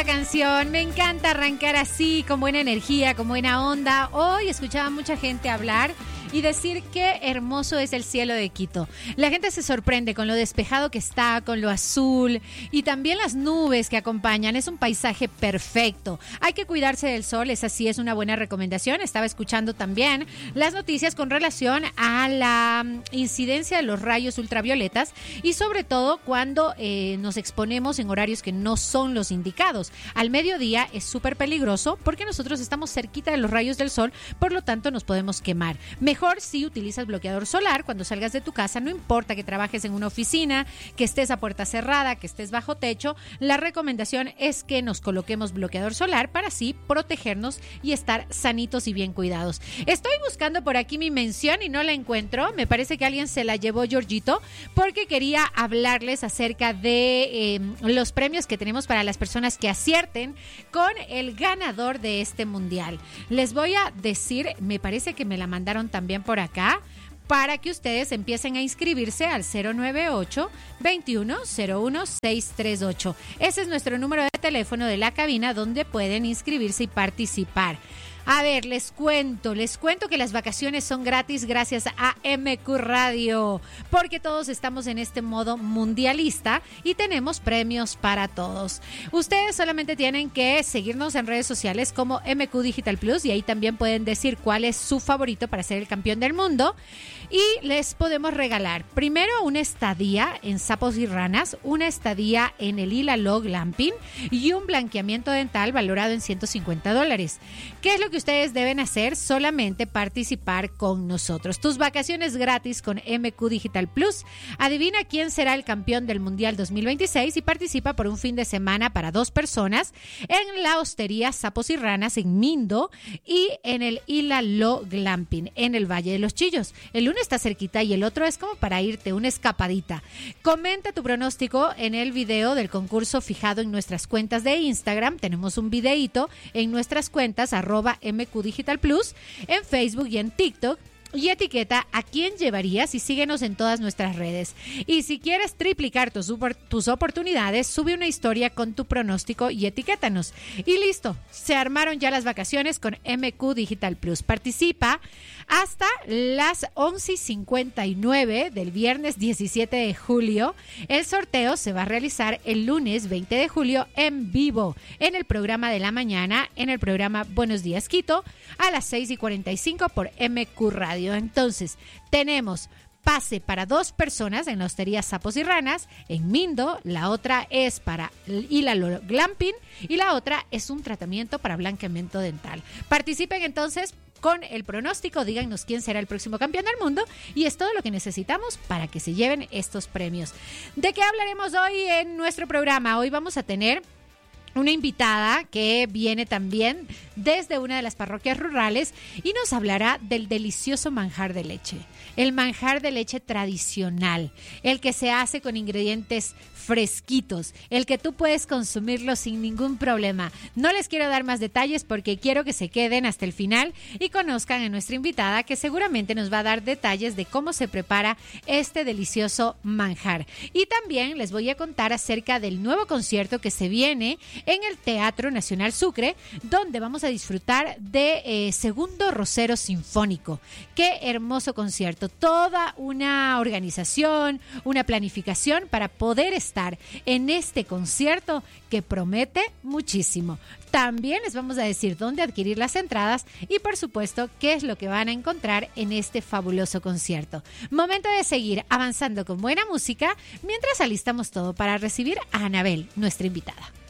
esta canción, me encanta arrancar así, con buena energía, con buena onda. Hoy escuchaba a mucha gente hablar y decir qué hermoso es el cielo de Quito. La gente se sorprende con lo despejado que está, con lo azul y también las nubes que acompañan. Es un paisaje perfecto. Hay que cuidarse del sol, esa sí es una buena recomendación. Estaba escuchando también las noticias con relación a la incidencia de los rayos ultravioletas y sobre todo cuando nos exponemos en horarios que no son los indicados. Al mediodía es súper peligroso porque nosotros estamos cerquita de los rayos del sol, por lo tanto nos podemos quemar. Mejor si utilizas bloqueador solar cuando salgas de tu casa, no importa que trabajes en una oficina, que estés a puerta cerrada, que estés bajo techo, la recomendación es que nos coloquemos bloqueador solar para así protegernos y estar sanitos y bien cuidados. Estoy buscando por aquí mi mención y no la encuentro, me parece que alguien se la llevó, Georgito, porque quería hablarles acerca de los premios que tenemos para las personas que acierten con el ganador de este mundial. Les voy a decir, me parece que me la mandaron también por acá, para que ustedes empiecen a inscribirse al 098-2101-638. Ese es nuestro número de teléfono de la cabina donde pueden inscribirse y participar. A ver, les cuento que las vacaciones son gratis gracias a MQ Radio, porque todos estamos en este modo mundialista y tenemos premios para todos. Ustedes solamente tienen que seguirnos en redes sociales como MQ Digital Plus y ahí también pueden decir cuál es su favorito para ser el campeón del mundo y les podemos regalar primero una estadía en Sapos y Ranas, una estadía en el Ilaló Glamping y un blanqueamiento dental valorado en $150. ¿Qué es lo que ustedes deben hacer? Solamente participar con nosotros. Tus vacaciones gratis con MQ Digital Plus. Adivina quién será el campeón del Mundial 2026 y participa por un fin de semana para 2 personas en la hostería Sapos y Ranas en Mindo y en el Ilaló Glamping en el Valle de los Chillos. El uno está cerquita y el otro es como para irte, una escapadita. Comenta tu pronóstico en el video del concurso fijado en nuestras cuentas de Instagram. Tenemos un videíto en nuestras cuentas @MQ Digital Plus en Facebook y en TikTok. Y etiqueta a quién llevarías y síguenos en todas nuestras redes. Y si quieres triplicar tus oportunidades, sube una historia con tu pronóstico y etiquétanos. Y listo, se armaron ya las vacaciones con MQ Digital Plus. Participa hasta las 11:59 del viernes 17 de julio. El sorteo se va a realizar el lunes 20 de julio en vivo en el programa de la mañana, en el programa Buenos Días Quito, a las 6:45 por MQ Radio. Entonces, tenemos pase para 2 personas en la hostería Sapos y Ranas en Mindo, la otra es para Ilaló Glamping y la otra es un tratamiento para blanqueamiento dental. Participen entonces con el pronóstico, díganos quién será el próximo campeón del mundo y es todo lo que necesitamos para que se lleven estos premios. ¿De qué hablaremos hoy en nuestro programa? Hoy vamos a tener una invitada que viene también desde una de las parroquias rurales y nos hablará del delicioso manjar de leche. El manjar de leche tradicional, el que se hace con ingredientes fresquitos, el que tú puedes consumirlo sin ningún problema. No les quiero dar más detalles porque quiero que se queden hasta el final y conozcan a nuestra invitada que seguramente nos va a dar detalles de cómo se prepara este delicioso manjar. Y también les voy a contar acerca del nuevo concierto que se viene en el Teatro Nacional Sucre, donde vamos a disfrutar de Segundo Rosero Sinfónico. Qué hermoso concierto, toda una organización, una planificación para poder estar en este concierto que promete muchísimo. También les vamos a decir dónde adquirir las entradas y por supuesto qué es lo que van a encontrar en este fabuloso concierto. Momento de seguir avanzando con buena música mientras alistamos todo para recibir a Anabel, nuestra invitada.